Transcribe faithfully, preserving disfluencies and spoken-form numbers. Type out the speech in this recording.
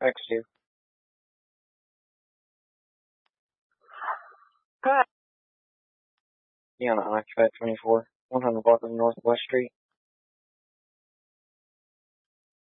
X two. Yeah, on Occupied twenty-four, one hundred block of Northwest Street.